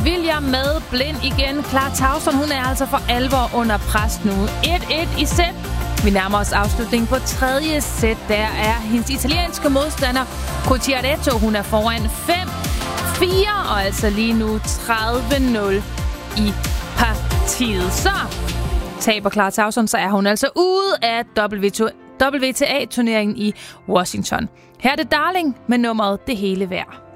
William med Blind igen. Clara Tauson, hun er altså for alvor under pres nu. 1-1 i sæt. Vi nærmer os afslutningen på tredje sæt. Der er hendes italienske modstander Cucciaretto. Hun er foran 5-4 og altså lige nu 30-0 i partiet. Så taber Clara Tauson, så er hun altså ude af WTA-turneringen i Washington. Her er det Darling med nummeret Det Hele Værd.